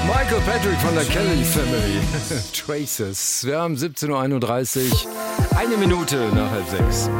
Michael Patrick von der Kelly Family. Traces. Wir haben 17.31 Uhr. Eine Minute nach 5:30.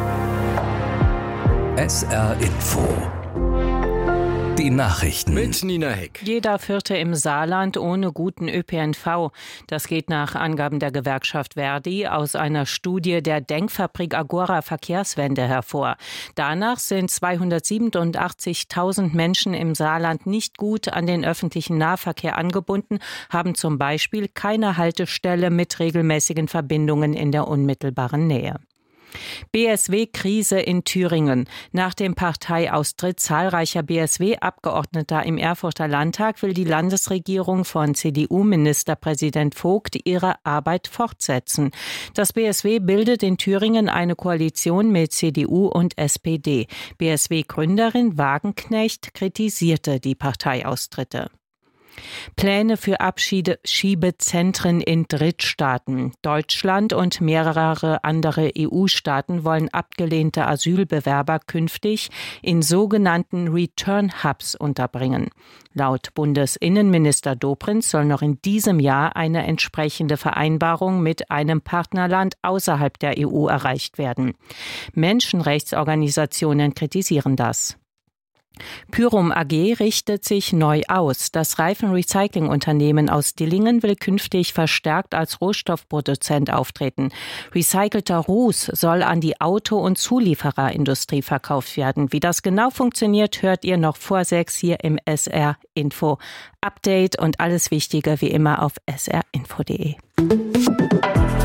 SR Info. Die Nachrichten. Mit Nina Heck. Jeder Vierte im Saarland ohne guten ÖPNV. Das geht nach Angaben der Gewerkschaft Verdi aus einer Studie der Denkfabrik Agora Verkehrswende hervor. Danach sind 287.000 Menschen im Saarland nicht gut an den öffentlichen Nahverkehr angebunden, haben zum Beispiel keine Haltestelle mit regelmäßigen Verbindungen in der unmittelbaren Nähe. BSW-Krise in Thüringen. Nach dem Parteiaustritt zahlreicher BSW-Abgeordneter im Erfurter Landtag will die Landesregierung von CDU-Ministerpräsident Vogt ihre Arbeit fortsetzen. Das BSW bildet in Thüringen eine Koalition mit CDU und SPD. BSW-Gründerin Wagenknecht kritisierte die Parteiaustritte. Pläne für Abschiebezentren in Drittstaaten. Deutschland und mehrere andere EU-Staaten wollen abgelehnte Asylbewerber künftig in sogenannten Return-Hubs unterbringen. Laut Bundesinnenminister Dobrindt soll noch in diesem Jahr eine entsprechende Vereinbarung mit einem Partnerland außerhalb der EU erreicht werden. Menschenrechtsorganisationen kritisieren das. Pyrum AG richtet sich neu aus. Das Reifenrecycling-Unternehmen aus Dillingen will künftig verstärkt als Rohstoffproduzent auftreten. Recycelter Ruß soll an die Auto- und Zuliefererindustrie verkauft werden. Wie das genau funktioniert, hört ihr noch vor 6 hier im SR Info Update und alles Wichtige wie immer auf srinfo.de.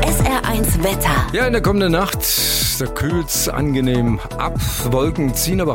SR1 Wetter. Ja, in der kommenden Nacht, da kühlt's angenehm ab. Wolken ziehen aber